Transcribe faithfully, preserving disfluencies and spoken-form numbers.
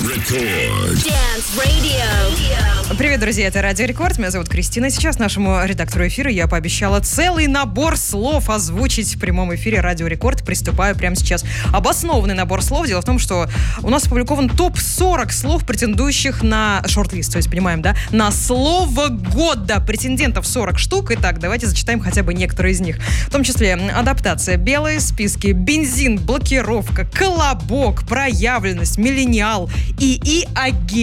Рекорд. Dance Radio. Привет, друзья, это Радио Рекорд. Меня зовут Кристина. Сейчас нашему редактору эфира я пообещала целый набор слов озвучить в прямом эфире Радио Рекорд. Приступаю прямо сейчас. Обоснованный набор слов. Дело в том, что у нас опубликован топ сорок слов, претендующих на шорт-лист. То есть, понимаем, да? На слово года. Претендентов сорок штук. Итак, давайте зачитаем хотя бы некоторые из них. В том числе адаптация, белые списки, бензин, блокировка, колобок, проявленность, миллениал, ИИ-агент.